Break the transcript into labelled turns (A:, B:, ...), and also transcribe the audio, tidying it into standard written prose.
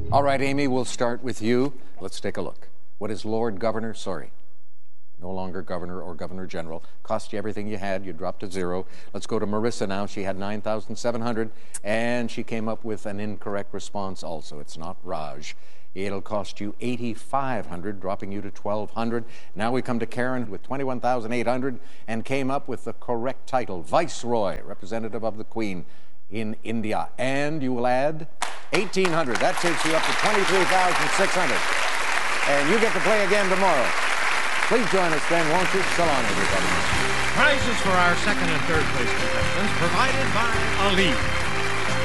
A: All right, Amy, we'll start with you. Let's take a look. What is Lord Governor? Sorry, no longer Governor or Governor General. Cost you everything you had. You dropped to zero. Let's go to Marissa now. She had 9,700, and she came up with an incorrect response also. It's not Raj. It'll cost you 8,500, dropping you to 1,200. Now we come to Karen with 21,800 and came up with the correct title, Viceroy, representative of the Queen in India. And you will add 1,800. That takes you up to 23,600. And you get to play again tomorrow. Please join us then, won't you? So long, everybody.
B: Prizes for our second and third place contestants provided by Ali.